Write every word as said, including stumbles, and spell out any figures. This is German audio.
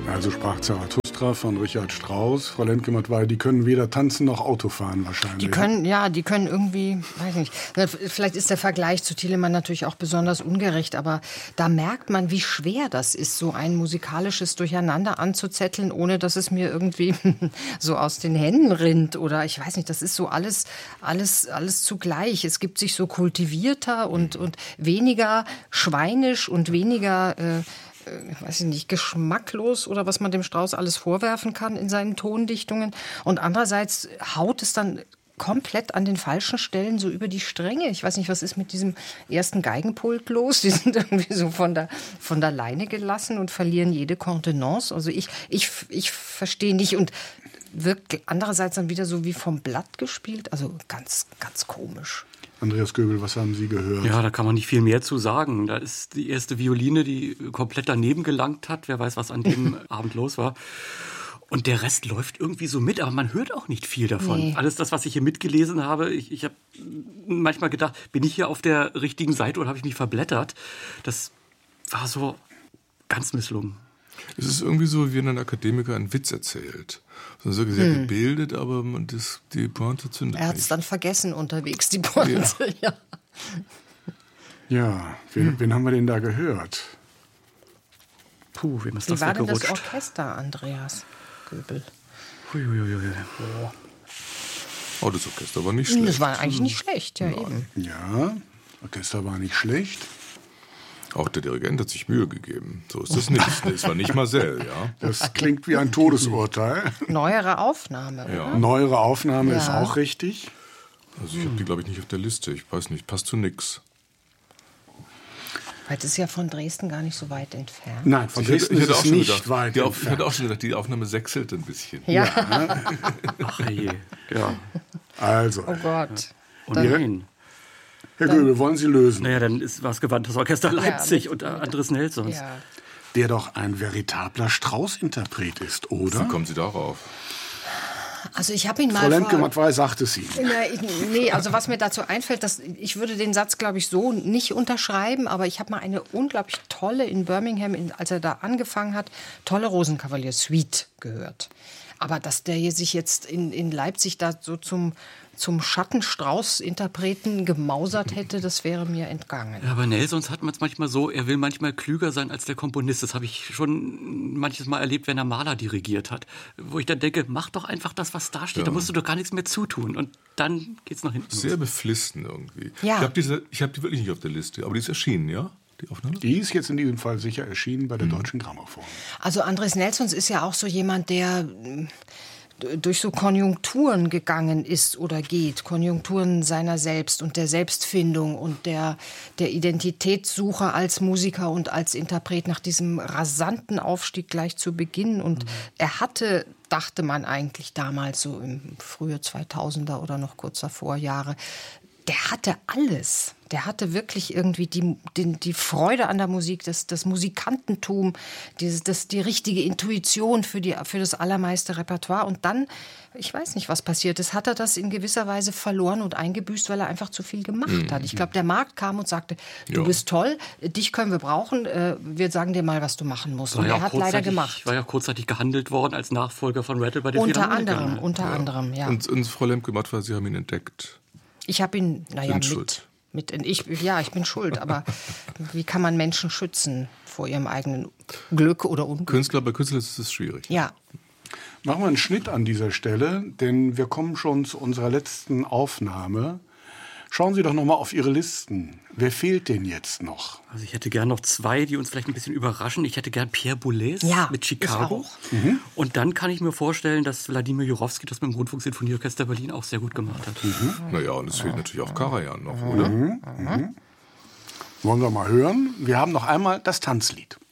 Also sprach Zarathustra von Richard Strauss. Frau Lemke-Matwei, die können weder tanzen noch Auto fahren wahrscheinlich. Die können, ja, die können irgendwie, weiß nicht, vielleicht ist der Vergleich zu Telemann natürlich auch besonders ungerecht, aber da merkt man, wie schwer das ist, so ein musikalisches Durcheinander anzuzetteln, ohne dass es mir irgendwie so aus den Händen rinnt oder ich weiß nicht, das ist so alles, alles, alles zugleich. Es gibt sich so kultivierter und, und weniger schweinisch und weniger, äh, ich weiß nicht, geschmacklos oder was man dem Strauss alles vorwerfen kann in seinen Tondichtungen. Und andererseits haut es dann komplett an den falschen Stellen so über die Stränge. Ich weiß nicht, was ist mit diesem ersten Geigenpult los? Die sind irgendwie so von der, von der Leine gelassen und verlieren jede Kontenance. Also ich, ich, ich verstehe nicht und wirkt andererseits dann wieder so wie vom Blatt gespielt. Also ganz, ganz komisch. Andreas Göbel, was haben Sie gehört? Ja, da kann man nicht viel mehr zu sagen. Da ist die erste Violine, die komplett daneben gelangt hat. Wer weiß, was an dem Abend los war. Und der Rest läuft irgendwie so mit, aber man hört auch nicht viel davon. Nee. Alles das, was ich hier mitgelesen habe, ich, ich habe manchmal gedacht, bin ich hier auf der richtigen Seite oder habe ich mich verblättert? Das war so ganz misslungen. Es ist irgendwie so, wie wenn ein Akademiker einen Witz erzählt. So sehr hm. gebildet, aber man, das, die Pointe zündet Er hat es dann vergessen unterwegs, die Pointe. Ja, ja. ja wen, hm. wen haben wir denn da gehört? Puh, wem ist wie das war denn weggerutscht? Das Orchester, Andreas Göbel? Huiuiui. Oh. oh, das Orchester war nicht schlecht. Das war eigentlich nicht schlecht, ja, eben. Ja, Orchester war nicht schlecht. Auch der Dirigent hat sich Mühe gegeben. So ist das nicht. Es war nicht Marcel, ja. Das klingt wie ein Todesurteil. Neuere Aufnahme, ja. oder? Neuere Aufnahme ja. ist auch richtig. Also ich habe die, glaube ich, nicht auf der Liste. Ich weiß nicht, passt zu nix. Weil es ist ja von Dresden gar nicht so weit entfernt. Nein, von ich Dresden hätte, ich ist es nicht gedacht, weit die entfernt. Ich hatte auch schon gedacht, die Aufnahme sechselt ein bisschen. Ja. ja. Ach je. Ja. Also. Oh Gott. Und nein. Herr Göbel, wollen Sie lösen? Naja, dann ist was gewandt das Orchester Leipzig ja, unter Andres Nelsons. Ja. Der doch ein veritabler Strauss-Interpret ist, oder? Wie kommen Sie darauf? Also ich habe ihn mal... Frau Lemke-Matwei sagt es Ihnen. Nee, also was mir dazu einfällt, dass, ich würde den Satz, glaube ich, so nicht unterschreiben, aber ich habe mal eine unglaublich tolle in Birmingham, in, als er da angefangen hat, tolle Rosenkavalier-Suite gehört. Aber dass der hier sich jetzt in, in Leipzig da so zum... zum Schattenstrauß-Interpreten gemausert hätte, das wäre mir entgangen. Ja, aber Nelsons hat man es manchmal so, er will manchmal klüger sein als der Komponist. Das habe ich schon manches Mal erlebt, wenn er Mahler dirigiert hat. Wo ich dann denke, mach doch einfach das, was da steht. Ja. Da musst du doch gar nichts mehr zutun. Und dann geht's nach hinten. Sehr beflissen irgendwie. Ja. Ich habe diese, ich habe die wirklich nicht auf der Liste, aber die ist erschienen, ja? Die Aufnahme? Die ist jetzt in diesem Fall sicher erschienen bei der mhm. Deutschen Grammophon. Also Andres Nelsons ist ja auch so jemand, der durch so Konjunkturen gegangen ist oder geht, Konjunkturen seiner selbst und der Selbstfindung und der, der Identitätssuche als Musiker und als Interpret nach diesem rasanten Aufstieg gleich zu Beginn. Und mhm. er hatte, dachte man eigentlich damals, so im frühe zweitausender oder noch kurz davor Jahre, der hatte alles. Der hatte wirklich irgendwie die, die, die Freude an der Musik, das, das Musikantentum, dieses, das, die richtige Intuition für, die, für das allermeiste Repertoire. Und dann, ich weiß nicht, was passiert ist, hat er das in gewisser Weise verloren und eingebüßt, weil er einfach zu viel gemacht mhm. hat. Ich glaube, der Markt kam und sagte, du ja. bist toll, dich können wir brauchen, wir sagen dir mal, was du machen musst. Und ja er hat leider gemacht. War ja kurzzeitig gehandelt worden als Nachfolger von Rattle bei den Unter anderem, unter ja. anderem, ja. Und, und Frau Lemke-Matwei, Sie haben ihn entdeckt. Ich habe ihn, naja, mit, schuld. mit ich, ja, ich bin schuld, aber wie kann man Menschen schützen vor ihrem eigenen Glück oder Unglück? Künstler, bei Künstlern ist es schwierig. Ja. Machen wir einen Schnitt an dieser Stelle, denn wir kommen schon zu unserer letzten Aufnahme. Schauen Sie doch noch mal auf Ihre Listen. Wer fehlt denn jetzt noch? Also ich hätte gern noch zwei, die uns vielleicht ein bisschen überraschen. Ich hätte gern Pierre Boulez ja, mit Chicago. Mhm. Und dann kann ich mir vorstellen, dass Wladimir Jurowski das mit dem Rundfunksinfonieorchester Berlin auch sehr gut gemacht hat. Mhm. Naja, und es fehlt natürlich auch Karajan noch, oder? Mhm. Mhm. Wollen wir mal hören? Wir haben noch einmal das Tanzlied.